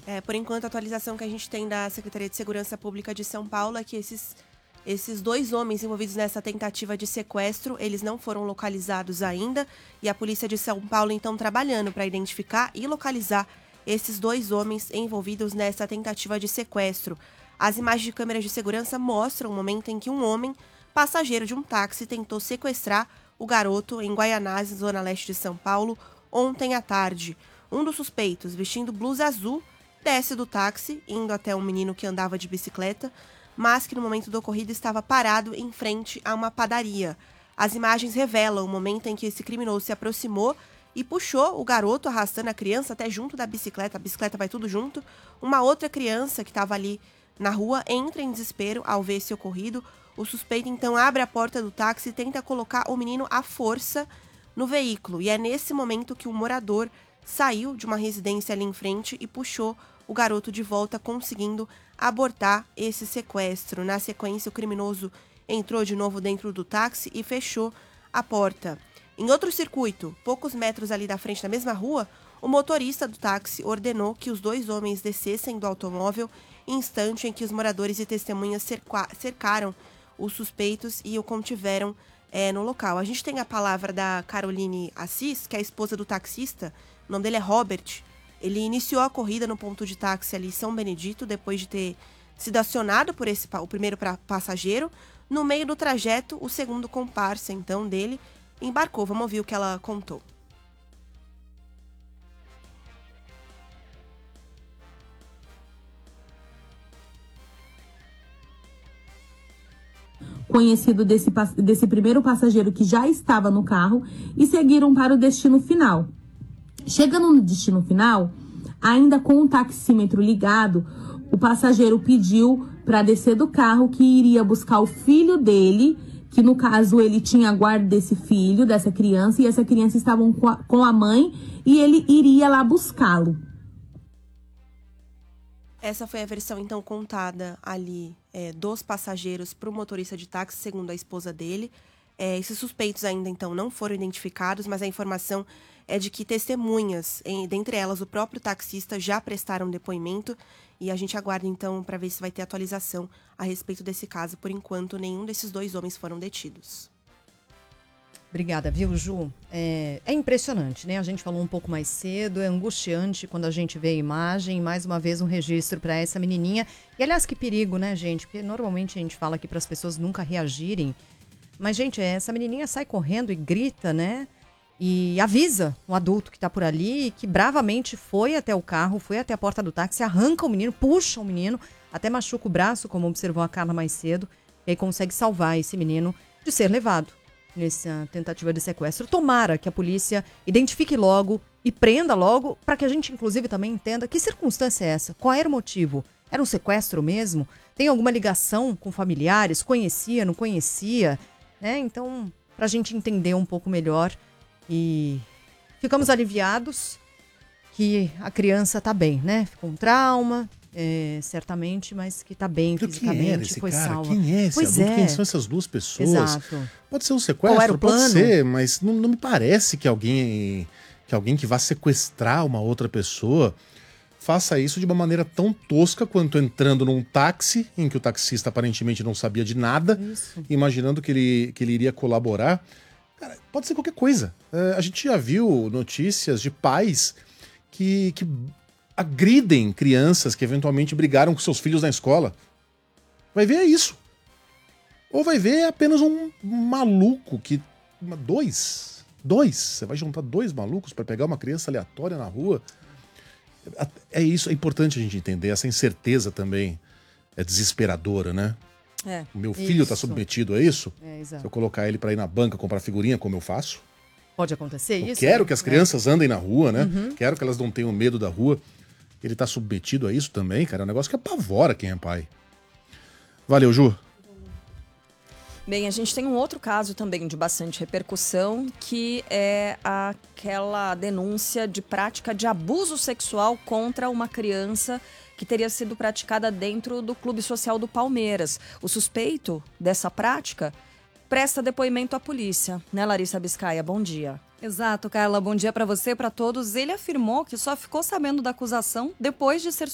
Por enquanto, a atualização que a gente tem da Secretaria de Segurança Pública de São Paulo é que esses 2 homens envolvidos nessa tentativa de sequestro, eles não foram localizados ainda, e a Polícia de São Paulo, então, trabalhando para identificar e localizar esses 2 homens envolvidos nessa tentativa de sequestro. As imagens de câmeras de segurança mostram o momento em que um homem, passageiro de um táxi, tentou sequestrar o garoto em Guaianazes, zona leste de São Paulo, ontem à tarde. Um dos suspeitos, vestindo blusa azul, desce do táxi, indo até um menino que andava de bicicleta, mas que no momento do ocorrido estava parado em frente a uma padaria. As imagens revelam o momento em que esse criminoso se aproximou e puxou o garoto, arrastando a criança até junto da bicicleta. A bicicleta vai tudo junto. Uma outra criança que estava ali na rua entra em desespero ao ver esse ocorrido. O suspeito então abre a porta do táxi e tenta colocar o menino à força no veículo. E é nesse momento que o morador saiu de uma residência ali em frente e puxou o garoto de volta, conseguindo abortar esse sequestro. Na sequência, o criminoso entrou de novo dentro do táxi e fechou a porta. Em outro circuito, poucos metros ali da frente, na mesma rua, o motorista do táxi ordenou que os 2 homens descessem do automóvel, instante em que os moradores e testemunhas cercaram os suspeitos e o contiveram no local. A gente tem a palavra da Caroline Assis, que é a esposa do taxista. O nome dele é Robert. Ele iniciou a corrida no ponto de táxi ali em São Benedito, depois de ter sido acionado por o primeiro passageiro. No meio do trajeto, o segundo comparsa, então, dele, embarcou. Vamos ouvir o que ela contou. Conhecido desse primeiro passageiro que já estava no carro e seguiram para o destino final. Chegando no destino final, ainda com o taxímetro ligado, o passageiro pediu para descer do carro, que iria buscar o filho dele, que no caso ele tinha guarda desse filho, dessa criança, e essa criança estava com a mãe e ele iria lá buscá-lo. Essa foi a versão, então, contada ali dos passageiros para o motorista de táxi, segundo a esposa dele. Esses suspeitos ainda, então, não foram identificados, mas a informação é de que testemunhas, dentre elas o próprio taxista, já prestaram depoimento. E a gente aguarda, então, para ver se vai ter atualização a respeito desse caso. Por enquanto, nenhum desses 2 homens foram detidos. Obrigada, viu, Ju? É impressionante, né? A gente falou um pouco mais cedo, é angustiante quando a gente vê a imagem. Mais uma vez, um registro para essa menininha. E, aliás, que perigo, né, gente? Porque normalmente a gente fala aqui para as pessoas nunca reagirem. Mas, gente, essa menininha sai correndo e grita, né? E avisa o adulto que está por ali, que bravamente foi até o carro, foi até a porta do táxi, arranca o menino, puxa o menino, até machuca o braço, como observou a Carla mais cedo, e aí consegue salvar esse menino de ser levado nessa tentativa de sequestro. Tomara que a polícia identifique logo e prenda logo, para que a gente, inclusive, também entenda que circunstância é essa, qual era o motivo. Era um sequestro mesmo? Tem alguma ligação com familiares? Conhecia, não conhecia? Então, para a gente entender um pouco melhor. E ficamos aliviados que a criança está bem, né? Ficou um trauma, certamente, mas que está bem fisicamente. Quem era esse foi cara? salva. Quem é esse Pois adulto? é. Quem são essas 2 pessoas? Exato. Pode ser um Qual sequestro? era o plano? Pode ser, mas não me parece que alguém que vá sequestrar uma outra pessoa faça isso de uma maneira tão tosca quanto entrando num táxi, em que o taxista aparentemente não sabia de nada, imaginando que ele iria colaborar. Cara, pode ser qualquer coisa. A gente já viu notícias de pais que agridem crianças que eventualmente brigaram com seus filhos na escola. Vai ver isso. Ou vai ver apenas um maluco que... 2. Você vai juntar 2 malucos para pegar uma criança aleatória na rua. É isso, é importante a gente entender. Essa incerteza também é desesperadora, né? O meu filho está submetido a isso? Exato. Se eu colocar ele para ir na banca comprar figurinha, como eu faço? Pode acontecer isso? Quero que as crianças andem na rua, né? Quero que elas não tenham medo da rua. Ele está submetido a isso também, cara. É um negócio que apavora quem é pai. Valeu, Ju. Bem, a gente tem um outro caso também de bastante repercussão, que é aquela denúncia de prática de abuso sexual contra uma criança que teria sido praticada dentro do Clube Social do Palmeiras. O suspeito dessa prática presta depoimento à polícia, né, Larissa Biscaia? Bom dia. Exato, Carla. Bom dia para você e para todos. Ele afirmou que só ficou sabendo da acusação depois de ser